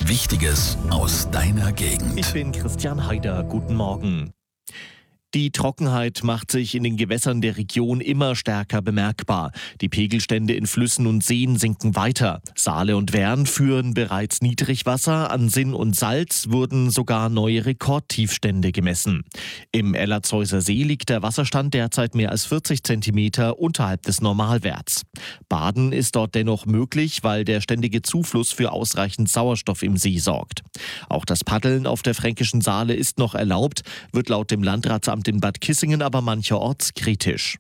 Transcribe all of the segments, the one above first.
Wichtiges aus deiner Gegend. Ich bin Christian Haider. Guten Morgen. Die Trockenheit macht sich in den Gewässern der Region immer stärker bemerkbar. Die Pegelstände in Flüssen und Seen sinken weiter. Saale und Wern führen bereits Niedrigwasser. An Sinn und Salz wurden sogar neue Rekordtiefstände gemessen. Im Ellerzeuser See liegt der Wasserstand derzeit mehr als 40 Zentimeter unterhalb des Normalwerts. Baden ist dort dennoch möglich, weil der ständige Zufluss für ausreichend Sauerstoff im See sorgt. Auch das Paddeln auf der Fränkischen Saale ist noch erlaubt, wird laut dem Landratsamt in Bad Kissingen aber mancherorts kritisch.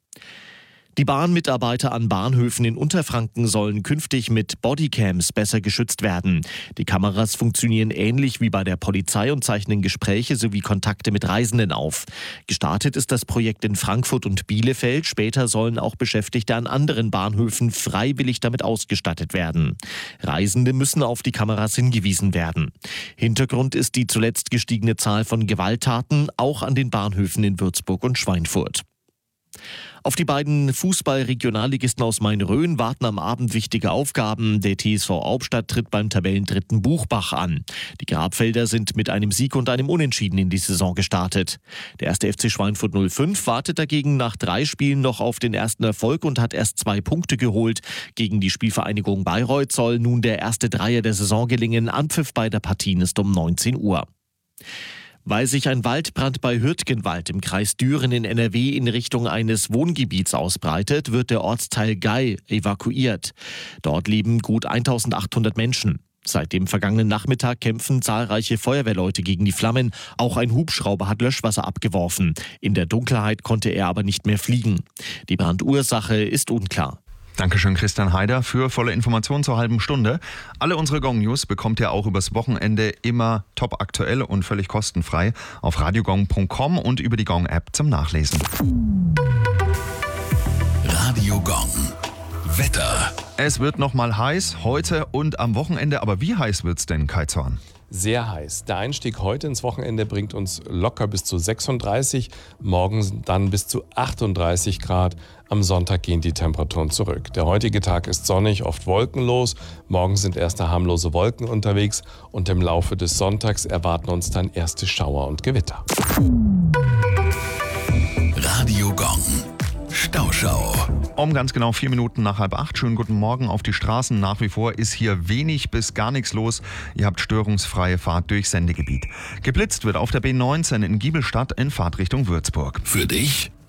Die Bahnmitarbeiter an Bahnhöfen in Unterfranken sollen künftig mit Bodycams besser geschützt werden. Die Kameras funktionieren ähnlich wie bei der Polizei und zeichnen Gespräche sowie Kontakte mit Reisenden auf. Gestartet ist das Projekt in Frankfurt und Bielefeld. Später sollen auch Beschäftigte an anderen Bahnhöfen freiwillig damit ausgestattet werden. Reisende müssen auf die Kameras hingewiesen werden. Hintergrund ist die zuletzt gestiegene Zahl von Gewalttaten, auch an den Bahnhöfen in Würzburg und Schweinfurt. Auf die beiden Fußball-Regionalligisten aus Main-Rhön warten am Abend wichtige Aufgaben. Der TSV Aubstadt tritt beim Tabellendritten Buchbach an. Die Grabfelder sind mit einem Sieg und einem Unentschieden in die Saison gestartet. Der erste FC Schweinfurt 05 wartet dagegen nach 3 Spielen noch auf den ersten Erfolg und hat erst 2 Punkte geholt. Gegen die Spielvereinigung Bayreuth soll nun der erste Dreier der Saison gelingen. Anpfiff beider Partien ist um 19 Uhr. Weil sich ein Waldbrand bei Hürtgenwald im Kreis Düren in NRW in Richtung eines Wohngebiets ausbreitet, wird der Ortsteil Gei evakuiert. Dort leben gut 1800 Menschen. Seit dem vergangenen Nachmittag kämpfen zahlreiche Feuerwehrleute gegen die Flammen. Auch ein Hubschrauber hat Löschwasser abgeworfen. In der Dunkelheit konnte er aber nicht mehr fliegen. Die Brandursache ist unklar. Dankeschön, Christian Haider, für volle Informationen zur halben Stunde. Alle unsere Gong-News bekommt ihr auch übers Wochenende immer top aktuell und völlig kostenfrei auf radiogong.com und über die Gong-App zum Nachlesen. Radio Gong. Wetter. Es wird nochmal heiß, heute und am Wochenende. Aber wie heiß wird's denn, Kai Zorn? Sehr heiß. Der Einstieg heute ins Wochenende bringt uns locker bis zu 36, morgen dann bis zu 38 Grad. Am Sonntag gehen die Temperaturen zurück. Der heutige Tag ist sonnig, oft wolkenlos. Morgen sind erste harmlose Wolken unterwegs und im Laufe des Sonntags erwarten uns dann erste Schauer und Gewitter. Radio Gong. Stauschau. Um ganz genau 4 Minuten nach 7:30. Schönen guten Morgen auf die Straßen. Nach wie vor ist hier wenig bis gar nichts los. Ihr habt störungsfreie Fahrt durchs Sendegebiet. Geblitzt wird auf der B19 in Giebelstadt in Fahrtrichtung Würzburg. Für dich